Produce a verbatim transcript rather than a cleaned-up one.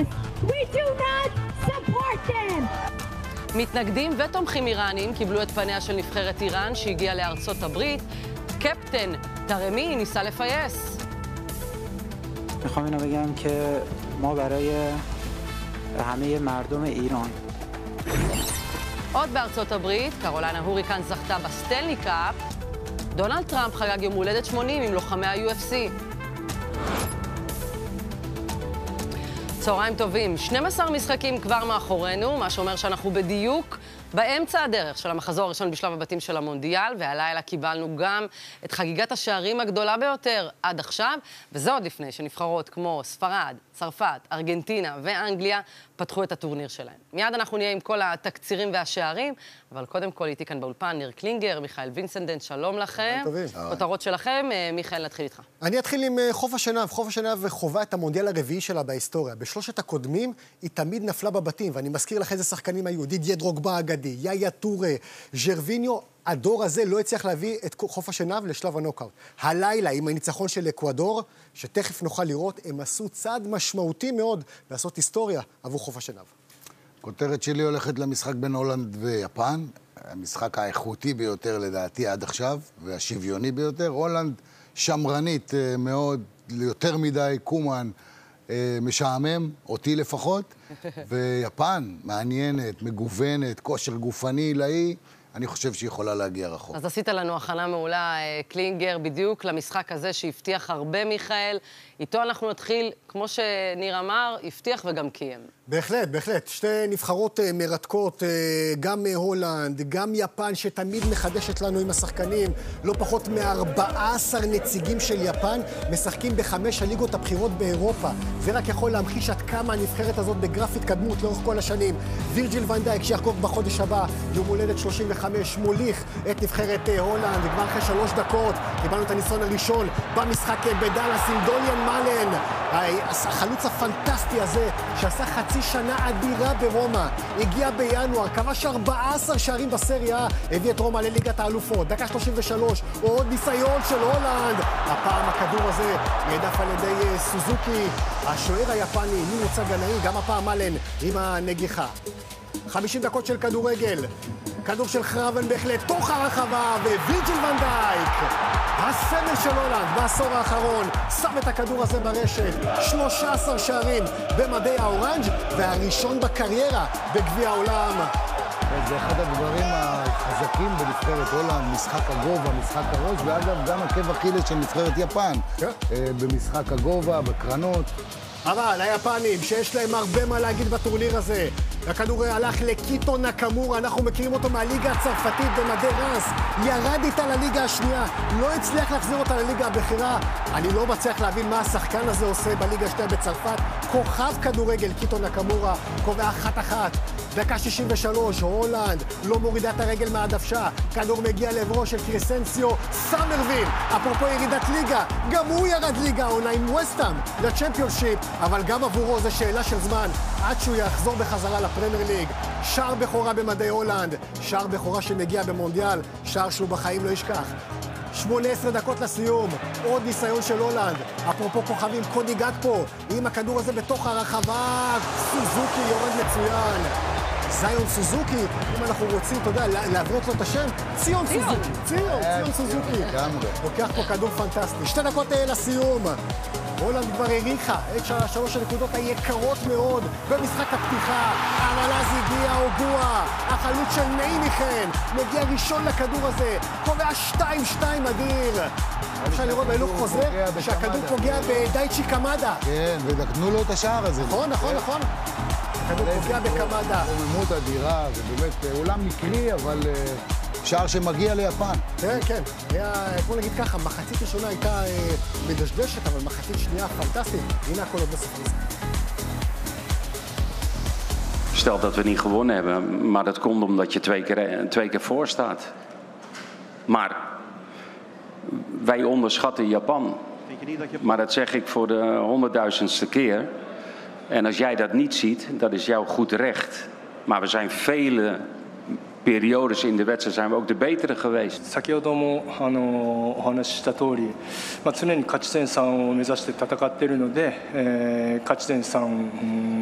us. We do not support them. מתנגדים ותומכים איראנים קיבלו את פניה של נבחרת איראן שהגיעה לארצות הברית. קפטן תרמי ניסה לפייס. میخوام اینو بگم که ما برای همه مردم ایران. עוד בארצות הברית, קרוליינה הוריקן זכתה בסטנלי קאפ. דונלד טראמפ חגג יום הולדת שמונים עם לוחמי ה-יו אף סי. צהריים טובים, שנים עשר משחקים כבר מאחורינו, מה שאומר שאנחנו בדיוק באמצע הדרך של המחזור הראשון בשלב הבתים של המונדיאל, והלילה קיבלנו גם את חגיגת השערים הגדולה ביותר עד עכשיו, וזה עוד לפני שנבחרות כמו ספרד, צרפת, ארגנטינה ואנגליה פתחו את הטורניר שלהם. מיד אנחנו נהיה עם כל התקצירים והשערים, אבל קודם כל איתי כאן באולפן ניר קלינגר, מיכאל וינסנדן, שלום לכם. כותרות שלכם, מיכאל, נתחיל איתך. אני אתחיל עם חוף השנהב. חוף השנהב חובה את המונדיאל הרביעי שלה בהיסטוריה. בשלושת הקודמים היא תמיד נפלה בבתים, ואני מזכיר לך איזה שחקנים היו, דידיה דרוגבה האגדי, יאיה טורה, ז'רוויניו. הדור הזה לא הצליח להביא את חוף השנהב לשלב הנוקאוט. הלילה, עם הניצחון של אקוודור, שתכף נוכל לראות, הם עשו צעד משמעותי מאוד לעשות היסטוריה עבור חוף השנהב. כותרת שלי הולכת למשחק בין הולנד ויפן, המשחק האיכותי ביותר לדעתי עד עכשיו, והשוויוני ביותר. הולנד שמרנית מאוד, יותר מדי, קומן משעמם, אותי לפחות, ויפן מעניינת, מגוונת, כושר גופני עילאי, אני חושב שהיא יכולה להגיע רחוק. אז עשית לנו הכנה מעולה, קלינגר, בדיוק למשחק הזה שהבטיח הרבה, מיכאל. איתו אנחנו נתחיל, כמו שניר אמר, הבטיח וגם קיים. בהחלט, בהחלט. שתי נבחרות מרתקות, גם הולנד, גם יפן, שתמיד מחדשת לנו עם השחקנים. לא פחות מ-ארבעה עשר נציגים של יפן משחקים בחמש הליגות הבכירות באירופה. זה רק יכול להמחיש עד כמה הנבחרת הזאת בגרף התקדמות לאורך כל השנים. וירג'יל ון דייק, שיחגוג בחודש הבא, יום הולדת שלושים וחמש, מוליך את נבחרת הולנד. כבר אחרי שלוש דקות קיבלנו את הניסיון הראשון במשחק בדאלאס עם דוליאן מאלן. החלוץ הפנטסטי הזה שעשה חצי שנה אדירה ברומא, הגיע בינואר, כבש ארבעה עשר שערים בסריה, הביא את רומא לליגת האלופות. דקה שלושים ושלוש, עוד ניסיון של הולנד. הפעם הכדור הזה נעדף על ידי סוזוקי, השוער היפני, מי מוצא גנאי, גם הפעם מאלן עם הנגיחה. חמישים דקות של כדורגל, כדור של חרבן בהחלט, תוך הרחבה, ווירג'יל ון דייק, הסמל של הולנד בעשור האחרון, שם את הכדור הזה ברשת, שלושה עשר שערים במדי האורנג' והראשון בקריירה בגביע העולם. זה אחד הדברים החזקים בנבחרת הולנד, משחק הגובה, משחק הראש, ואגב גם עקב אכילס של נבחרת יפן, במשחק הגובה, בקרנות. אבל היפנים, שיש להם הרבה מה להגיד בטורניר הזה, הכדור הלך לקיטו נקמורה, אנחנו מכירים אותו מהליגה הצרפתית במדי רס, ירד איתה לליגה השנייה, לא הצליח להחזיר אותה לליגה הבכירה. אני לא מצליח להבין מה השחקן הזה עושה בליגה השנייה בצרפת. כוכב כדורגל, קיטו נקמורה, קובע אחת אחת. דקה שישים ושלוש, הולנד לא מורידה את הרגל מהדוושה, כדור מגיע לעברו של קריסנסיו, סמרוויל, אפרופו ירידת ליגה, גם הוא ירד ליגה עונה עם ווסטהאם לצ'מפיונשיפ, אבל גם עבורו זה שאלה של זמן עד שהוא יחזור בחזרה לפרמייר ליג. שער בכורה במדי הולנד, שער בכורה שמגיע במונדיאל, שער שהוא בחיים לא ישכח. שמונה עשרה דקות לסיום, עוד ניסיון של הולנד, אפרופו כוכבים, קודי גאקפו עם הכדור הזה בתוך הרחבה, סוזוקי יורד מצוין, זיון סוזוקי, אם אנחנו רוצים, אתה יודע, לעברות לו את השם, ציון סוזוקי, ציון, ציון סוזוקי, לוקח פה כדור פנטסטי. שתי דקות לסיום, הולנד כבר הריחה את שלוש הנקודות היקרות מאוד במשחק הפתיחה, אבל אז הגיע אוגואה, החלוץ של ניימיכן, מגיע ראשון לכדור הזה, קובע שתיים שתיים אדיר. אפשר לראות בהילוך חוזר שהכדור פוגע בדייצ'י קמדה. כן, ודקנו לו את השער הזה. נכון, נכון, נכון. הכדור פוגע בקמדה. רוממות אדירה, זה באמת עולם מקרי, אבל שער שמגיע ליפן. כן, כן. כמו נגיד ככה, מחצית ראשונה הייתה מדשדשת, אבל מחצית שנייה פנטסטית. הנה הכל עוד בסוף המשחק. Stel dat we niet gewonnen hebben, maar dat komt omdat je twee keer, twee keer voor staat. Maar wij onderschatten Japan. Maar dat zeg ik voor de honderdduizendste keer. En als jij dat niet ziet, dat is jouw goed recht. Maar we zijn vele periodes in de wedstrijd zijn we ook de betere geweest. 先ほどもあのお話しした通り、まあ常に勝ち点さんを目指して戦っているので、えー、勝ち点さん